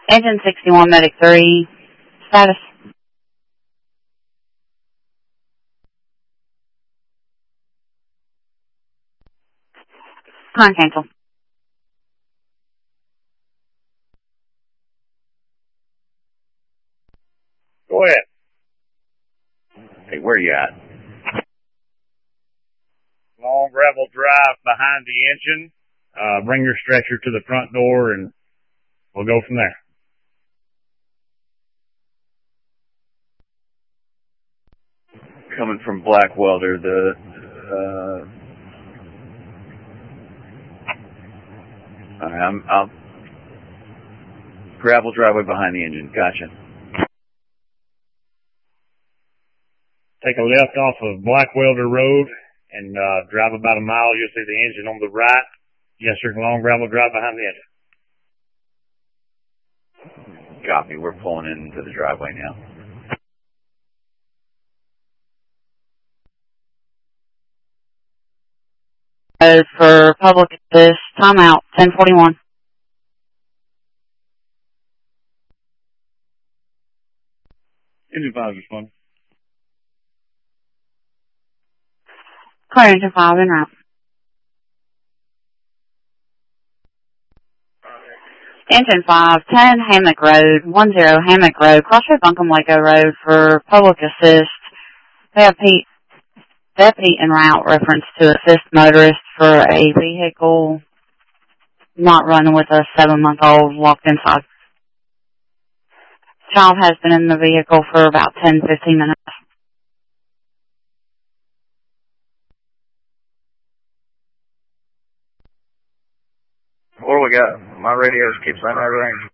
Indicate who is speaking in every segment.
Speaker 1: Engine 61, Medic 3, status. Time cancel.
Speaker 2: Go ahead. Hey, where you at? Long gravel drive behind the engine. Bring your stretcher to the front door and we'll go from there.
Speaker 3: Coming from Blackwelder, I'll gravel driveway behind the engine. Gotcha.
Speaker 2: Take a left off of Blackwelder Road and drive about a mile. You'll see the engine on the right. Yes, sir. Long gravel drive behind the engine.
Speaker 3: Copy. We're pulling into the driveway now.
Speaker 1: For public assist, timeout, 1041.
Speaker 2: Engine 5 is fun.
Speaker 1: Clear engine 5 en route. Engine 5, 10 Hammock Road, 10 Hammock Road, Crossroad Buncombe Waco Road for public assist. They have deputy en route reference to assist motorist for a vehicle not running with a 7-month-old locked inside. Child has been in the vehicle for about 10-15 minutes.
Speaker 4: What do we got? My radios keep saying out of range.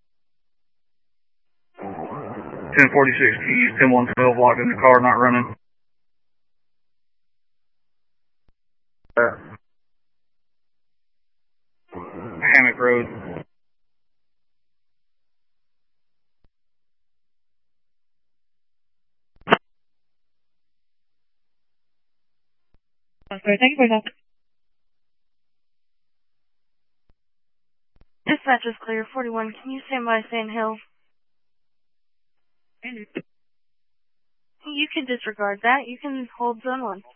Speaker 4: 1046 keys, 10112 locked in the car, not running. Hammock Road.
Speaker 1: Okay, thank you for that.
Speaker 5: Dispatch is clear, 41. Can you stand by Sand Hill? You can disregard that. You can hold zone 1.